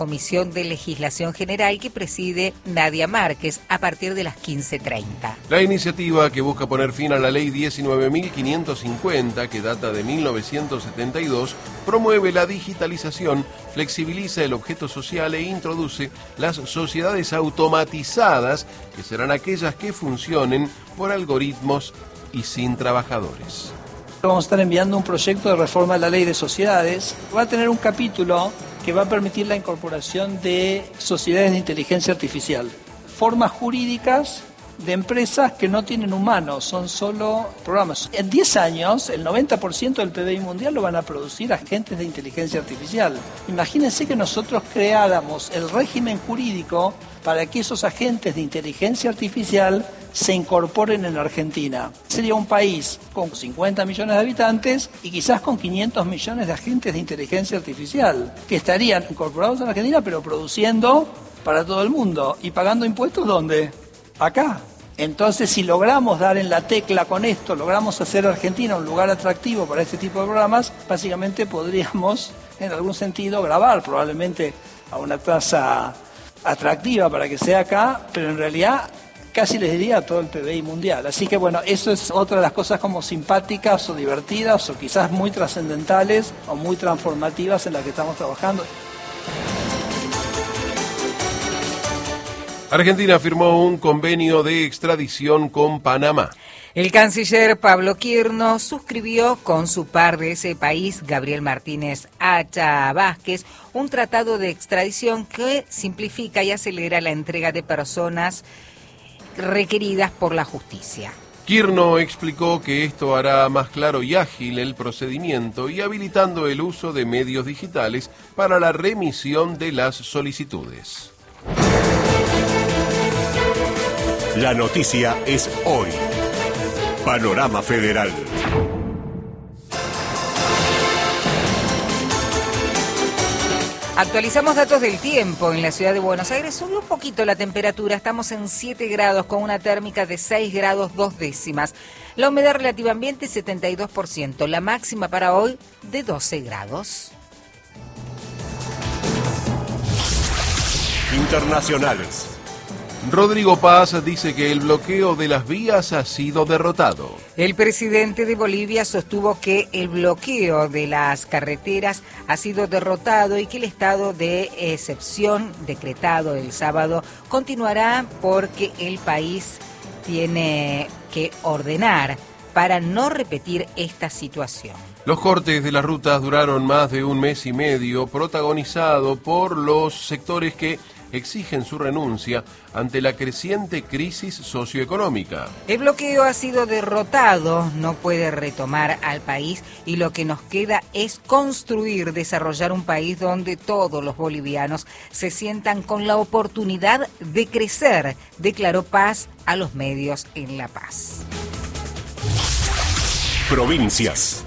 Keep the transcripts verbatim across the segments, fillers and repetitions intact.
Comisión de Legislación General que preside Nadia Márquez a partir de las quince treinta. La iniciativa, que busca poner fin a la ley diecinueve mil quinientos cincuenta, que data de mil novecientos setenta y dos, promueve la digitalización, flexibiliza el objeto social e introduce las sociedades automatizadas, que serán aquellas que funcionen por algoritmos y sin trabajadores. Vamos a estar enviando un proyecto de reforma de la ley de sociedades. Va a tener un capítulo que va a permitir la incorporación de sociedades de inteligencia artificial, formas jurídicas de empresas que no tienen humanos, son solo programas. En diez años, el noventa por ciento del P B I mundial lo van a producir agentes de inteligencia artificial. Imagínense que nosotros creáramos el régimen jurídico para que esos agentes de inteligencia artificial se incorporen en Argentina. Sería un país con cincuenta millones de habitantes y quizás con quinientos millones de agentes de inteligencia artificial, que estarían incorporados en Argentina, pero produciendo para todo el mundo y pagando impuestos, ¿dónde? Acá. Entonces, si logramos dar en la tecla con esto, logramos hacer Argentina un lugar atractivo para este tipo de programas, básicamente podríamos, en algún sentido, grabar probablemente a una tasa atractiva para que sea acá, pero en realidad casi les diría a todo el P B I mundial. Así que bueno, eso es otra de las cosas como simpáticas o divertidas o quizás muy trascendentales o muy transformativas en las que estamos trabajando. Argentina firmó un convenio de extradición con Panamá. El canciller Pablo Quirno suscribió con su par de ese país, Gabriel Martínez Hacha Vázquez, un tratado de extradición que simplifica y acelera la entrega de personas requeridas por la justicia. Quirno explicó que esto hará más claro y ágil el procedimiento y habilitando el uso de medios digitales para la remisión de las solicitudes. La noticia es hoy. Panorama Federal. Actualizamos datos del tiempo en la ciudad de Buenos Aires. Subió un poquito la temperatura, estamos en siete grados con una térmica de seis grados dos décimas. La humedad relativa ambiente setenta y dos por ciento, la máxima para hoy de doce grados. Internacionales. Rodrigo Paz dice que el bloqueo de las vías ha sido derrotado. El presidente de Bolivia sostuvo que el bloqueo de las carreteras ha sido derrotado y que el estado de excepción decretado el sábado continuará porque el país tiene que ordenar para no repetir esta situación. Los cortes de las rutas duraron más de un mes y medio, protagonizado por los sectores que exigen su renuncia ante la creciente crisis socioeconómica. El bloqueo ha sido derrotado, no puede retomar al país y lo que nos queda es construir, desarrollar un país donde todos los bolivianos se sientan con la oportunidad de crecer, declaró Paz a los medios en La Paz. Provincias.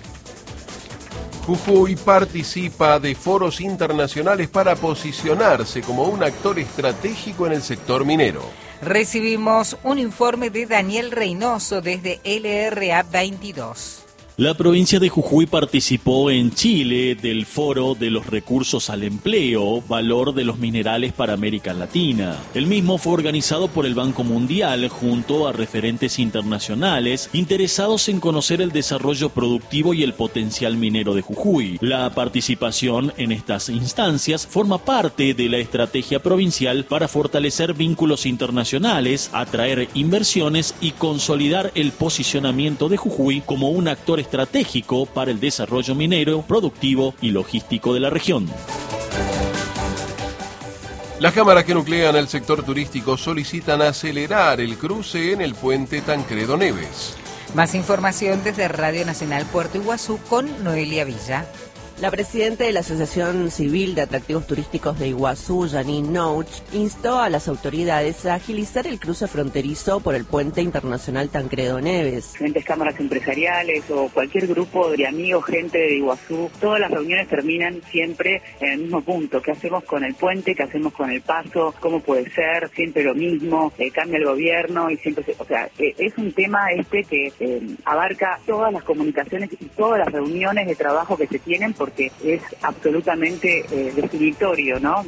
Jujuy participa de foros internacionales para posicionarse como un actor estratégico en el sector minero. Recibimos un informe de Daniel Reynoso desde L R A veintidós. La provincia de Jujuy participó en Chile del Foro de los Recursos al Empleo, Valor de los Minerales para América Latina. El mismo fue organizado por el Banco Mundial junto a referentes internacionales interesados en conocer el desarrollo productivo y el potencial minero de Jujuy. La participación en estas instancias forma parte de la estrategia provincial para fortalecer vínculos internacionales, atraer inversiones y consolidar el posicionamiento de Jujuy como un actor estratégico para el desarrollo minero, productivo y logístico de la región. Las cámaras que nuclean el sector turístico solicitan acelerar el cruce en el puente Tancredo Neves. Más información desde Radio Nacional Puerto Iguazú con Noelia Villa. La presidenta de la Asociación Civil de Atractivos Turísticos de Iguazú, Janine Nouch, instó a las autoridades a agilizar el cruce fronterizo por el puente internacional Tancredo Neves. Diferentes cámaras empresariales o cualquier grupo de amigos, gente de Iguazú, todas las reuniones terminan siempre en el mismo punto. ¿Qué hacemos con el puente? ¿Qué hacemos con el paso? ¿Cómo puede ser? Siempre lo mismo, eh, cambia el gobierno y siempre se... O sea, eh, es un tema este que eh, abarca todas las comunicaciones y todas las reuniones de trabajo que se tienen por porque es absolutamente eh, definitorio, ¿no?